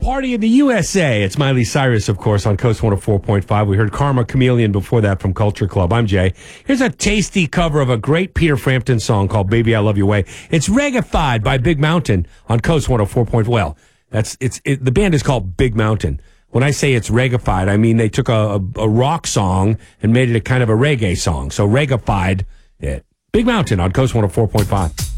Party in the USA. It's Miley Cyrus, of course, on Coast 104.5. We heard Karma Chameleon before that from Culture Club. I'm Jay. Here's a tasty cover of a great Peter Frampton song called Baby I Love Your Way. It's reggae-fied by Big Mountain on Coast 104.5. Well, the band is called Big Mountain. When I say it's reggae-fied, I mean they took a rock song and made it a kind of a reggae song. So reggae-fied it. Big Mountain on Coast 104.5.